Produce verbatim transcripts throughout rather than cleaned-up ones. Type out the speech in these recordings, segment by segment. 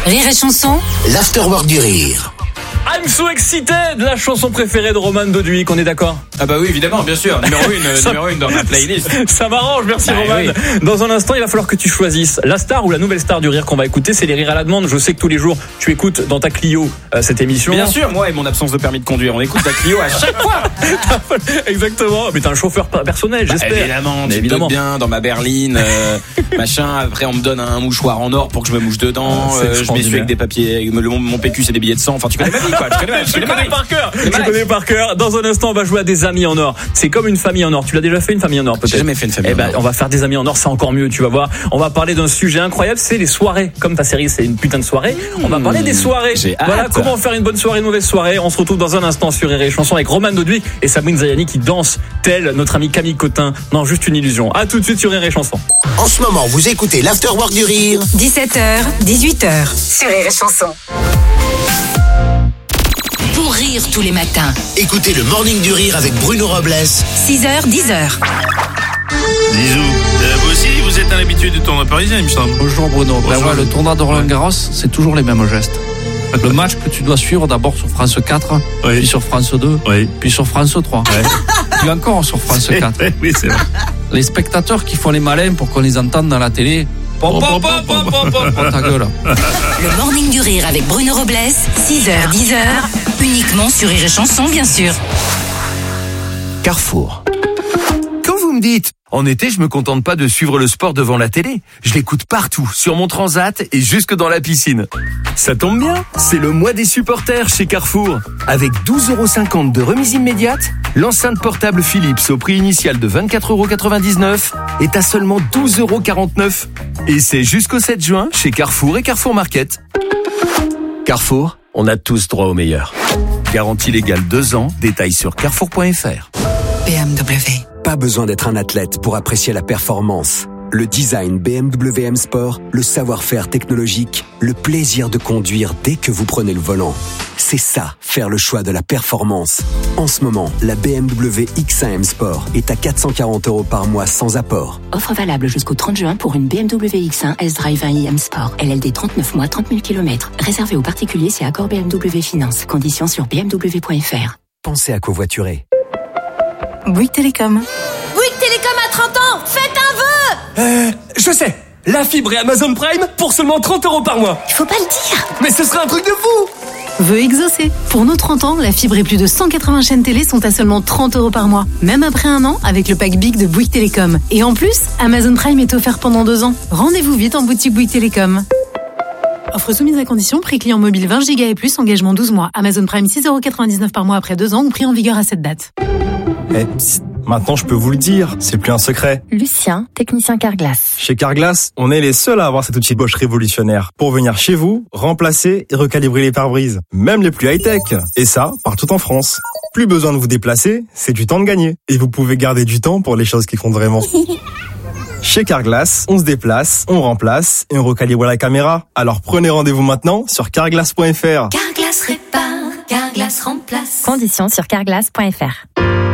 Rire et chanson, l'afterwork du rire. I'm so excited, la chanson préférée de Roman Doduic, on est d'accord? Ah bah oui, évidemment, bien sûr, numéro une, ça, numéro une dans ma playlist. Ça m'arrange, merci bah, Roman. Oui. Dans un instant, il va falloir que tu choisisses la star ou la nouvelle star du rire qu'on va écouter. C'est les rires à la demande. Je sais que tous les jours, tu écoutes dans ta Clio euh, cette émission. Bien sûr, moi et mon absence de permis de conduire, on écoute ta Clio à chaque fois. Exactement, mais t'as un chauffeur personnel, j'espère. Bah, évidemment, tu évidemment. bien dans ma berline, euh, machin. Après, on me donne un mouchoir en or pour que je me mouche dedans. Ah, euh, je m'essuie avec des papiers. Mon, mon P Q, c'est des billets de sang. Enfin, tu connais ma vie, quoi. Tu connais ma vie. Je connais par cœur. Je connais par cœur. Dans un instant, on va jouer à des amis en or. C'est comme une famille en or. Tu l'as déjà fait, une famille en or, peut-être? J'ai jamais fait une famille eh en ben, or. On va faire des amis en or, c'est encore mieux, tu vas voir. On va parler d'un sujet incroyable, c'est les soirées. Comme ta série, c'est une putain de soirée. On va parler des soirées. J'ai voilà, hâte. comment faire une bonne soirée, une mauvaise soirée. On se retrouve dans un instant sur Rire et Chanson avec Roman Doduic et Sabrine Zayani qui danse tel notre ami Camille Cotin. Non, juste une illusion. À tout de suite sur Rire et Chanson. En ce moment, vous écoutez l'afterwork du rire. dix-sept heures, dix-huit heures, sur Rire et Chanson. Pour rire tous les matins. Écoutez le Morning du Rire avec Bruno Robles. six heures, dix heures. Bisous. Euh, vous aussi, vous êtes un habitué du tournoi parisien, il me semble. Bonjour Bruno. Bonjour. Ben ouais, le tournoi de Roland Garros, c'est toujours les mêmes gestes. Le match que tu dois suivre d'abord sur France quatre, oui. puis sur France deux, oui. puis sur France trois, ouais. puis encore sur France quatre. Oui, c'est vrai. Les spectateurs qui font les malins pour qu'on les entende dans la télé. Pom, pom, pom, pom, pom, pom, pom, ta gueule. Le Morning du Rire avec Bruno Robles, six heures, dix heures, uniquement sur Rire et Chanson, bien sûr. Carrefour. Quand vous me dites, en été, je me contente pas de suivre le sport devant la télé. Je l'écoute partout, sur mon transat et jusque dans la piscine. Ça tombe bien, c'est le mois des supporters chez Carrefour. Avec douze euros cinquante de remise immédiate, l'enceinte portable Philips au prix initial de vingt-quatre euros quatre-vingt-dix-neuf est à seulement douze euros quarante-neuf. Et c'est jusqu'au sept juin chez Carrefour et Carrefour Market. Carrefour, on a tous droit au meilleur. Garantie légale deux ans, détails sur carrefour point f r. B M W. Pas besoin d'être un athlète pour apprécier la performance. Le design B M W M Sport, le savoir-faire technologique, le plaisir de conduire dès que vous prenez le volant. C'est ça, faire le choix de la performance. En ce moment, la B M W X un M Sport est à quatre cent quarante euros par mois sans apport. Offre valable jusqu'au trente juin pour une B M W X un S-Drive un i M Sport. L L D trente-neuf mois, trente mille kilomètres. Réservé aux particuliers si accord B M W Finance. Conditions sur b m w point f r. Pensez à covoiturer. Bouygues Télécom. Bouygues Télécom à trente ans, faites un vœu. Euh, je sais, la fibre et Amazon Prime pour seulement trente euros par mois. Il faut pas le dire. Mais ce serait un truc de fou. Vœu exaucé. Pour nos trente ans, la fibre et plus de cent quatre-vingts chaînes télé sont à seulement trente euros par mois. Même après un an, avec le pack Big de Bouygues Télécom. Et en plus, Amazon Prime est offert pendant deux ans. Rendez-vous vite en boutique Bouygues Télécom. Offre soumise à condition, prix client mobile vingt giga et plus, engagement douze mois. Amazon Prime six euros quatre-vingt-dix-neuf par mois après deux ans ou prix en vigueur à cette date. Eh, psst, maintenant je peux vous le dire, c'est plus un secret. Lucien, technicien Carglass. Chez Carglass, on est les seuls à avoir cet outil Bosch révolutionnaire pour venir chez vous, remplacer et recalibrer les pare-brises, même les plus high-tech. Et ça, partout en France. Plus besoin de vous déplacer, c'est du temps de gagner. Et vous pouvez garder du temps pour les choses qui comptent vraiment. Chez Carglass, on se déplace, on remplace et on recalibre la caméra. Alors prenez rendez-vous maintenant sur carglass point f r. Carglass répare, Carglass remplace. Conditions sur carglass point f r.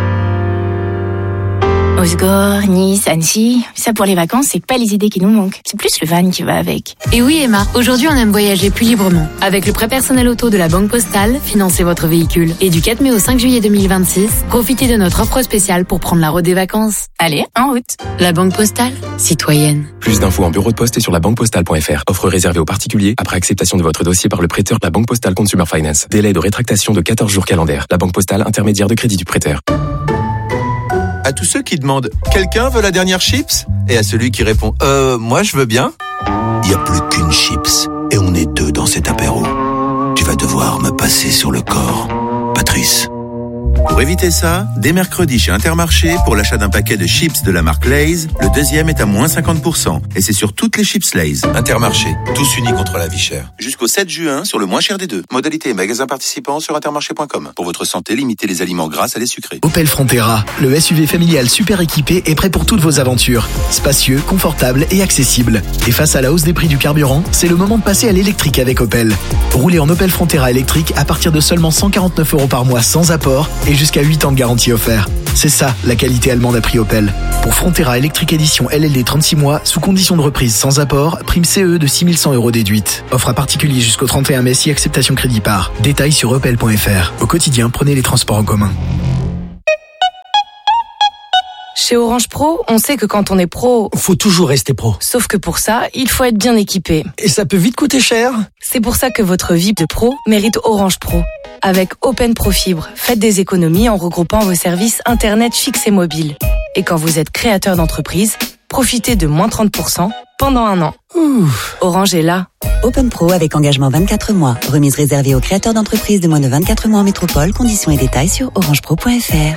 Osgore, Nice, Annecy, ça pour les vacances, c'est pas les idées qui nous manquent. C'est plus le van qui va avec. Et oui Emma, aujourd'hui on aime voyager plus librement. Avec le prêt personnel auto de la Banque Postale, financez votre véhicule. Et du quatre mai au cinq juillet deux mille vingt-six, profitez de notre offre spéciale pour prendre la route des vacances. Allez, en route. La Banque Postale, citoyenne. Plus d'infos en bureau de poste et sur la banque postale point f r. Offre réservée aux particuliers après acceptation de votre dossier par le prêteur de la Banque Postale Consumer Finance. Délai de rétractation de quatorze jours calendaires. La Banque Postale, intermédiaire de crédit du prêteur. À tous ceux qui demandent « Quelqu'un veut la dernière chips ?» et à celui qui répond « Euh, moi je veux bien ?» Il n'y a plus qu'une chips et on est deux dans cet apéro. Tu vas devoir me passer sur le corps, Patrice. Pour éviter ça, dès mercredi chez Intermarché, pour l'achat d'un paquet de chips de la marque Lay's, le deuxième est à moins cinquante pour cent. Et c'est sur toutes les chips Lay's. Intermarché, tous unis contre la vie chère. Jusqu'au sept juin, sur le moins cher des deux. Modalité et magasins participants sur intermarché point com. Pour votre santé, limitez les aliments gras à les sucrés. Opel Frontera, le S U V familial super équipé est prêt pour toutes vos aventures. Spacieux, confortable et accessible. Et face à la hausse des prix du carburant, c'est le moment de passer à l'électrique avec Opel. Roulez en Opel Frontera électrique à partir de seulement cent quarante-neuf euros par mois sans apport et jusqu'à huit ans de garantie offert. C'est ça, la qualité allemande à prix Opel. Pour Frontera Electric Edition L L D trente-six mois, sous condition de reprise sans apport, prime C E de six mille cent euros déduite. Offre à particulier jusqu'au trente et un mai si acceptation crédit par. Détails sur opel point f r. Au quotidien, prenez les transports en commun. Chez Orange Pro, on sait que quand on est pro... Faut toujours rester pro. Sauf que pour ça, il faut être bien équipé. Et ça peut vite coûter cher. C'est pour ça que votre vie de pro mérite Orange Pro. Avec Open Pro Fibre, faites des économies en regroupant vos services Internet fixes et mobiles. Et quand vous êtes créateur d'entreprise, profitez de moins trente pour cent pendant un an. Ouh. Orange est là. Open Pro avec engagement vingt-quatre mois. Remise réservée aux créateurs d'entreprises de moins de vingt-quatre mois en métropole. Conditions et détails sur orange pro point f r.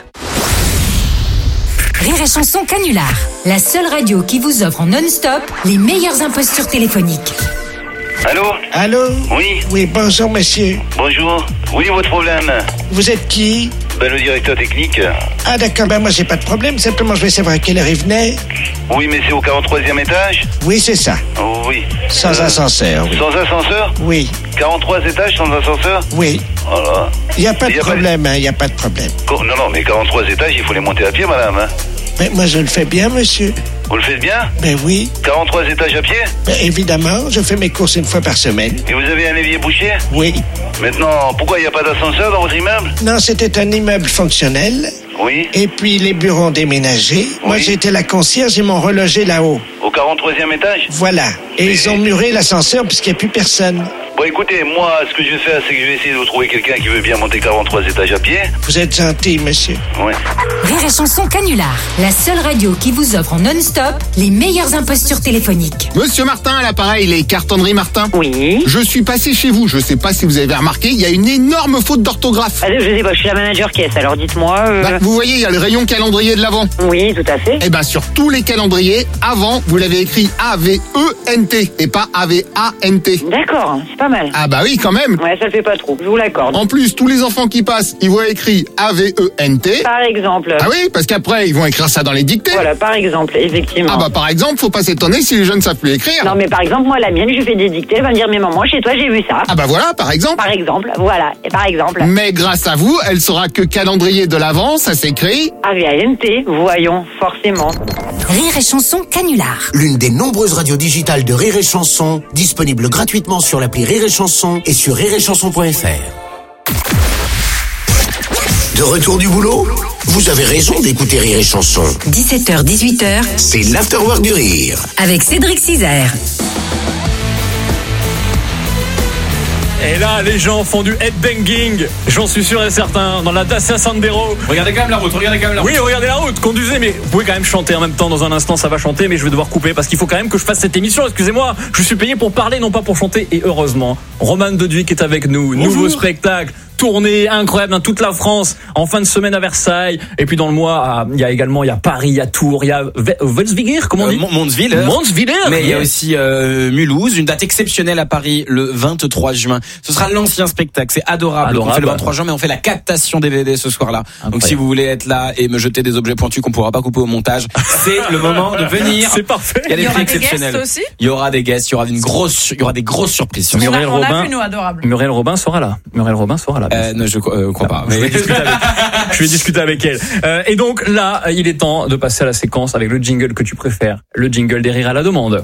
Rire et Chanson Canular, la seule radio qui vous offre en non-stop les meilleures impostures téléphoniques. Allô? Allô? Oui. Oui, bonjour monsieur. Bonjour. Oui, votre problème? Vous êtes qui? Ben, le directeur technique. Ah d'accord, ben moi j'ai pas de problème, simplement je vais savoir à quelle heure il venait. Oui, mais c'est au quarante-troisième étage? Oui, c'est ça. Oh, oui. Sans euh, ascenseur, oui. Sans ascenseur? Oui. quarante-trois étages sans ascenseur? Oui. Oh là. Il n'y a pas de y a problème, pas... hein, il n'y a pas de problème. Non, non, mais quarante-trois étages, il faut les monter à pied, madame, hein. Mais moi je le fais bien, monsieur. Vous le faites bien? Ben oui. quarante-trois étages à pied? Ben évidemment, je fais mes courses une fois par semaine. Et vous avez un évier bouché? Oui. Maintenant, pourquoi il n'y a pas d'ascenseur dans votre immeuble? Non, c'était un immeuble fonctionnel. Oui. Et puis les bureaux ont déménagé. Oui. Moi j'étais la concierge, ils m'ont relogé là-haut. Au quarante-troisième étage? Voilà. Et, Et ils ont muré l'ascenseur puisqu'il n'y a plus personne. Bon, écoutez, moi, ce que je vais faire, c'est que je vais essayer de vous trouver quelqu'un qui veut bien monter quarante-trois étages à pied. Vous êtes gentil, monsieur. Ouais. Rire et Chanson Canular, la seule radio qui vous offre en non-stop les meilleures impostures téléphoniques. Monsieur Martin, à l'appareil, les cartonneries Martin. Oui. Je suis passé chez vous, je sais pas si vous avez remarqué, il y a une énorme faute d'orthographe. Ah, je sais pas, je suis la manager caisse, alors dites-moi... Euh... Bah, vous voyez, il y a le rayon calendrier de l'avant. Oui, tout à fait. Eh ben, sur tous les calendriers, avant, vous l'avez écrit A V E N T et pas A V A N T. D'accord, c'est pas mal. Ah bah oui, quand même. Ouais, ça le fait pas trop, je vous l'accorde. En plus, tous les enfants qui passent, ils voient écrit A V E N T. Par exemple. Ah oui, parce qu'après, ils vont écrire ça dans les dictées. Voilà, par exemple, effectivement. Ah bah par exemple, faut pas s'étonner si les jeunes savent plus écrire. Non mais par exemple, moi la mienne, je fais des dictées, elle va me dire mais maman, chez toi j'ai vu ça. Ah bah voilà, par exemple. Par exemple, voilà, et par exemple. Mais grâce à vous, elle saura que calendrier de l'avant, ça s'écrit A V A N T, voyons, forcément. Rire et Chanson Canular. L'une des nombreuses radios digitales de Rire et Chanson, disponible gratuitement sur l'appli Rire et Chanson et sur rire et chanson point f r. De retour du boulot? Vous avez raison d'écouter Rire et Chanson. dix-sept heures dix-huit heures. C'est l'afterwork du rire. Avec Cédric Cizer. Et là, les gens font du headbanging, j'en suis sûr et certain, dans la Dacia Sandero. Regardez quand même la route, regardez quand même la route. Oui, regardez la route, conduisez, mais vous pouvez quand même chanter en même temps. Dans un instant, ça va chanter, mais je vais devoir couper parce qu'il faut quand même que je fasse cette émission. Excusez-moi, je suis payé pour parler, non pas pour chanter. Et heureusement, Roman Doduic est avec nous. Bonjour. Nouveau spectacle. Tournée incroyable dans toute la France, en fin de semaine à Versailles, et puis dans le mois, il y a également, il y a Paris, il y a Tours, il y a Wolfswinkel, comment on dit? euh, Montswiller. Montswiller. Mais il y a aussi euh, Mulhouse, une date exceptionnelle à Paris, le vingt-trois juin. Ce sera l'ancien spectacle, c'est adorable. adorable. On fait le vingt-trois juin, mais on fait la captation D V D ce soir-là. Incroyable. Donc si vous voulez être là et me jeter des objets pointus qu'on pourra pas couper au montage, c'est le moment de venir. C'est parfait. Il y a des il y prix aura exceptionnels. Des guests aussi. Il y aura des guests, il y aura une grosse, il y aura des grosses surprises. On Muriel a, on Robin, a vu, nous, adorable. Muriel Robin sera là. Muriel Robin sera là. Euh, non, je euh, crois pas. Mais... Je, vais discuter avec... je vais discuter avec elle. Euh, et donc là, il est temps de passer à la séquence avec le jingle que tu préfères, le jingle des rires à la demande.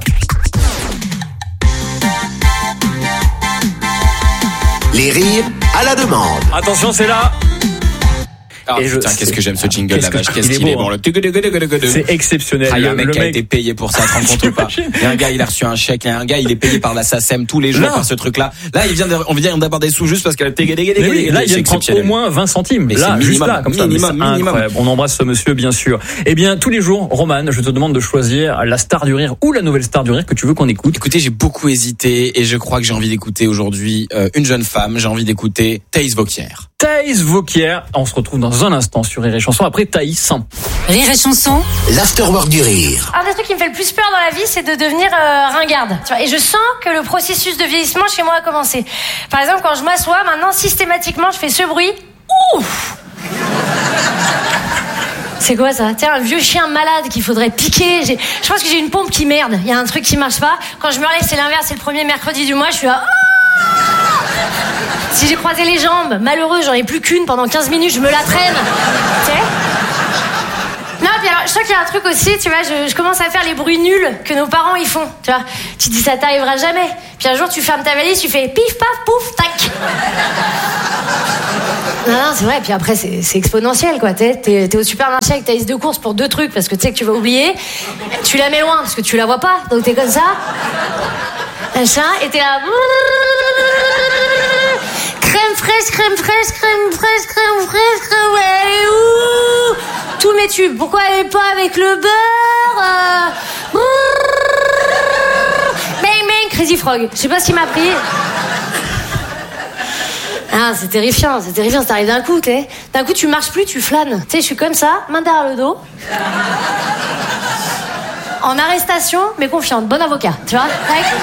Les rires à la demande. Attention, c'est là. Ah et putain, je, qu'est-ce que j'aime ce jingle, la vache, qu'est-ce qu'il est bon. C'est exceptionnel. Ah, il y a un mec le qui a mec... été payé pour ça, tu te rends compte ou pas? Il y a un gars, il a reçu un chèque, il y a un gars, il est payé par la S A C E M tous les jours non. par ce truc-là. Là, il vient de, on vient d'avoir des sous juste parce qu'elle a oui, là, il vient de prendre au moins vingt centimes. Mais là, c'est juste minimum, là, comme minimum, ça. minimum. Incroyable. On embrasse ce monsieur, bien sûr. Eh bien, tous les jours, Roman, je te demande de choisir la star du rire ou la nouvelle star du rire que tu veux qu'on écoute. Écoutez, j'ai beaucoup hésité et je crois que j'ai envie d'écouter aujourd'hui euh, une jeune femme. J'ai envie d'écouter Thaïs Vauquier. Thaïs Vauquier. On se retrouve dans un instant sur Rire et Chanson. Après Thaïs. Rire et Chanson. L'afterwork du rire. Un des trucs qui me fait le plus peur dans la vie, c'est de devenir euh, ringarde. Tu vois, et je sens que le processus de vieillissement chez moi a commencé. Par exemple, quand je m'assois, maintenant, systématiquement, je fais ce bruit. Ouf! C'est quoi ça? Tiens, un vieux chien malade qu'il faudrait piquer. J'ai... Je pense que j'ai une pompe qui merde. Il y a un truc qui marche pas. Quand je me relève, c'est l'inverse. C'est le premier mercredi du mois. Je suis là. Si j'ai croisé les jambes, malheureux, j'en ai plus qu'une pendant quinze minutes, je me la traîne. Tu sais? Non, puis alors, je crois qu'il y a un truc aussi, tu vois, je, je commence à faire les bruits nuls que nos parents ils font, tu vois. Tu te dis ça t'arrivera jamais. Puis un jour tu fermes ta valise, tu fais pif paf pouf tac. Non, non, c'est vrai, puis après c'est, c'est exponentiel quoi. T'es, t'es, t'es au supermarché avec ta liste de courses pour deux trucs parce que tu sais que tu vas oublier. Tu la mets loin parce que tu la vois pas, donc t'es comme ça. Machin, et t'es là. Crème fraîche, crème fraîche, crème fraîche, crème fraîche, crème ouais, ouh. Tous mes tubes, pourquoi elle est pas avec le beurre euh... Bang bang, Crazy Frog. Je sais pas ce qui m'a pris. Ah, c'est terrifiant, c'est terrifiant, ça t'arrive d'un coup, t'es. D'un coup, tu marches plus, tu flânes. Tu sais, je suis comme ça, main derrière le dos. En arrestation, mais confiante, bon avocat, tu vois.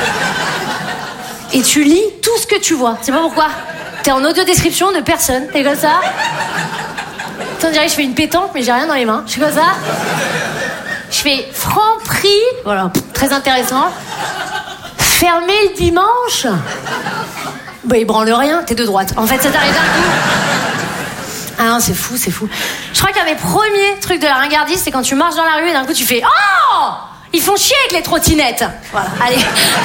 Et tu lis tout ce que tu vois. C'est pas pourquoi. T'es en audio description de personne, t'es comme ça. On dirait que je fais une pétanque, mais j'ai rien dans les mains. Je suis comme ça. Je fais franc prix. Voilà, très intéressant. Fermé le dimanche. Bah, il branle rien, t'es de droite. En fait, ça t'arrive d'un coup. Ah non, c'est fou, c'est fou. Je crois qu'un des premiers trucs de la ringardise, c'est quand tu marches dans la rue et d'un coup tu fais oh, ils font chier avec les trottinettes. Voilà, allez.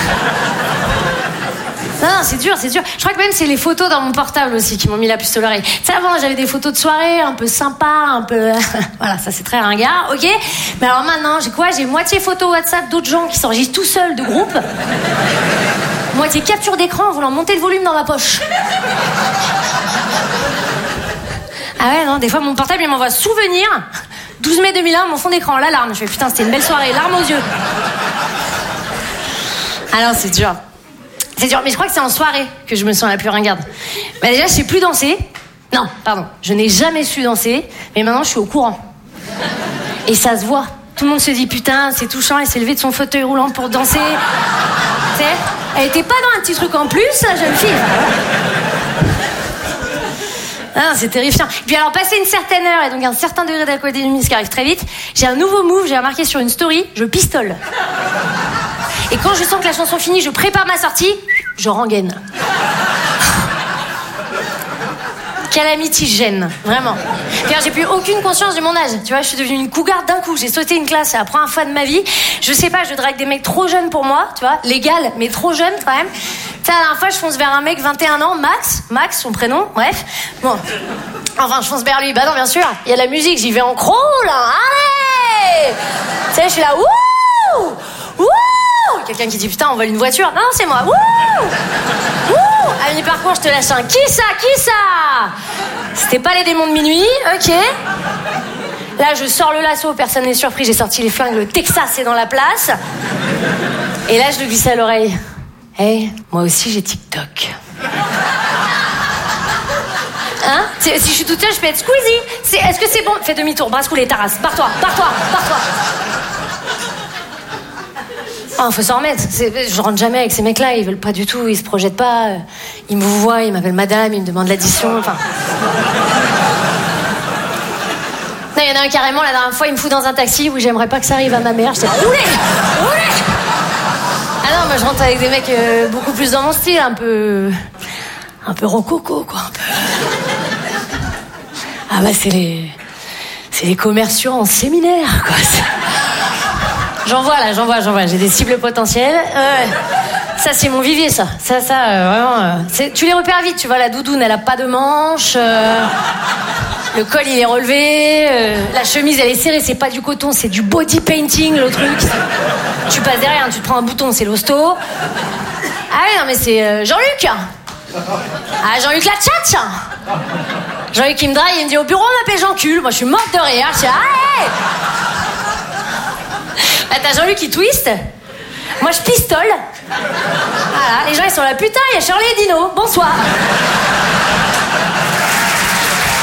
Non, non, c'est dur, c'est dur. Je crois que même c'est les photos dans mon portable aussi qui m'ont mis la puce à l'oreille. Tu sais, avant, j'avais des photos de soirée un peu sympa, un peu... voilà, ça c'est très ringard, ok. Mais alors maintenant, j'ai quoi? J'ai moitié photo WhatsApp d'autres gens qui s'enregistrent tout seuls de groupe. Moitié capture d'écran en voulant monter le volume dans ma poche. Ah ouais, non, des fois mon portable il m'envoie souvenir. douze mai deux mille un, mon fond d'écran, l'alarme. Je fais putain, c'était une belle soirée, larmes aux yeux. Ah non, c'est dur. C'est dur, mais je crois que c'est en soirée que je me sens la plus ringarde. Bah déjà, je sais plus danser. Non, pardon, je n'ai jamais su danser, mais maintenant je suis au courant. Et ça se voit. Tout le monde se dit putain, c'est touchant, elle s'est levée de son fauteuil roulant pour danser. Tu sais, elle était pas dans un petit truc en plus, la jeune fille. Ah, c'est terrifiant. Et puis alors, passé une certaine heure et donc un certain degré d'alcoolémie, ce qui arrive très vite, j'ai un nouveau move, j'ai remarqué sur une story, je pistole. Et quand je sens que la chanson finit, je prépare ma sortie, je rengaine. Quelle amitié gêne, vraiment. Car j'ai plus aucune conscience de mon âge. Tu vois, je suis devenue une cougar d'un coup. J'ai sauté une classe, c'est la première fois de ma vie. Je sais pas, je drague des mecs trop jeunes pour moi, tu vois, légal, mais trop jeunes quand même. Tu sais, la dernière fois, je fonce vers un mec vingt et un ans, Max, Max, son prénom, bref. Bon, enfin, je fonce vers lui. Bah non, bien sûr, il y a la musique, j'y vais en crawl, hein. Allez. Tu sais, je suis là, wouh, wouh. Quelqu'un qui dit putain, on vole une voiture. Non, c'est moi. Wouh, wouh. À mi-parcours, je te lâche un qui ça, qui ça. C'était pas les démons de minuit, ok. Là, je sors le lasso, personne n'est surpris. J'ai sorti les flingues, le Texas est dans la place. Et là, je lui glisse à l'oreille. Hey, moi aussi, j'ai TikTok. Hein? Si je suis toute seule, je peux être Squeezie. C'est, est-ce que c'est bon? Fais demi-tour, brasse-couler, Taras. Barre-toi, barre-toi, barre-toi. Oh, faut s'en remettre. C'est, je rentre jamais avec ces mecs-là, ils veulent pas du tout, ils se projettent pas. Ils me voient, ils m'appellent madame, ils me demandent l'addition, enfin... Non, il y en a un carrément, la dernière fois, il me fout dans un taxi où j'aimerais pas que ça arrive à ma mère. J'étais roulé, roulé. Ah non, moi je rentre avec des mecs euh, beaucoup plus dans mon style, un peu... Un peu rococo, quoi, un peu... Ah bah c'est les... C'est les commerciaux en séminaire, quoi. J'en vois là, j'en vois, j'en vois. J'ai des cibles potentielles. Euh, ça, c'est mon vivier, ça. Ça, ça, euh, vraiment. Euh, c'est, tu les repères vite, tu vois. La doudoune, elle a pas de manches. Euh, le col, il est relevé. Euh, la chemise, elle est serrée. C'est pas du coton, c'est du body painting, le truc. Tu passes derrière, tu te prends un bouton, c'est l'hosto. Ah oui, non, mais c'est euh, Jean-Luc. Ah, Jean-Luc la tchatch. Jean-Luc, il me drague, il me dit au bureau, on m'appelle Jean-Cul. Moi, je suis morte de rire. Je dis, ah, hey. Ah, t'as Jean-Luc qui twist. Moi je pistole. Voilà, les gens ils sont là, putain, il y a Shirley et Dino, bonsoir.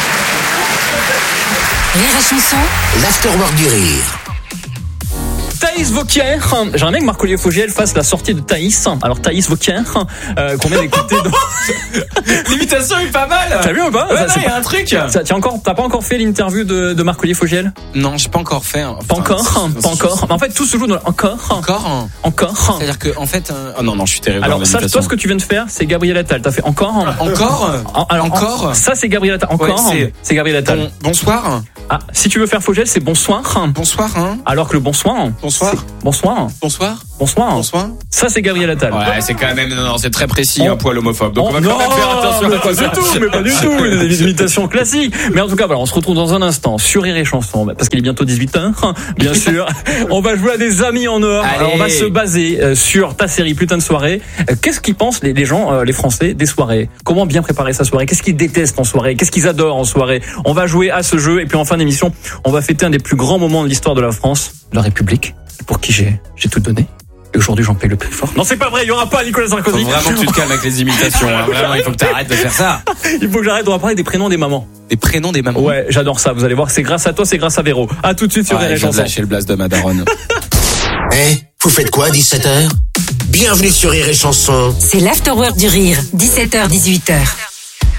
Rire et chanson, l'afterwork du rire. Ta Thaïs Vauquier. J'aimerais bien que Marc-Olivier Fogiel fasse la sortie de Thaïs. Alors Thaïs Vauquier, euh, qu'on vient d'écouter dans... L'imitation est pas mal. T'as vu ou pas? Ouais, ça, non, il y a un truc. Ça, t'as encore, t'as pas encore fait l'interview de, de Marc-Olivier Fogiel? Non, j'ai pas encore fait. Enfin, pas encore, pas encore. Mais en fait, tout se joue dans le encore. Encore. Encore. C'est-à-dire que, en fait, euh... oh non, non, je suis terrible. Alors, ça, toi, ce que tu viens de faire, c'est Gabriel Attal. T'as fait encore. Encore. Alors, encore. En... Ça, c'est Gabriel Attal. Encore. Ouais, c'est... c'est Gabriel Attal. Bon, bonsoir. Ah, si tu veux faire Fogiel, c'est bonsoir. Bonsoir, hein. Alors que le bonsoir. Bonsoir. Bonsoir. Bonsoir. Bonsoir. Bonsoir. Ça, c'est Gabriel Attal. Ouais, c'est quand même, non, non, c'est très précis, on... un poil homophobe. Donc, on, on va non, quand même faire attention mais à pas ça. du tout, mais pas du tout. Des imitations classiques. Mais en tout cas, voilà, on se retrouve dans un instant sur Rire et Chanson, parce qu'il est bientôt dix-huit heures, bien sûr. On va jouer à des amis en or. Alors, on va se baser sur ta série Putain de soirée. Qu'est-ce qu'ils pensent les, les gens, les Français, des soirées? Comment bien préparer sa soirée? Qu'est-ce qu'ils détestent en soirée? Qu'est-ce qu'ils adorent en soirée? On va jouer à ce jeu et puis en fin d'émission, on va fêter un des plus grands moments de l'histoire de la France, la République, pour qui j'ai j'ai tout donné. Et aujourd'hui, j'en paye le prix fort. Non, c'est pas vrai, il y aura pas Nicolas Sarkozy. Faut vraiment que tu te calmes avec les imitations. Hein. Vraiment, il faut que tu arrêtes de faire ça. Il faut que j'arrête. On va parler des prénoms des mamans. Des prénoms des mamans. Ouais, j'adore ça. Vous allez voir, c'est grâce à toi, c'est grâce à Véro. À tout de suite sur ouais, Rire et Chanson. Lâcher le blast de Madaron. Eh, hey, vous faites quoi à dix-sept heures? Bienvenue sur Rire et Chanson. C'est l'afterwork du rire, dix-sept heures dix-huit heures.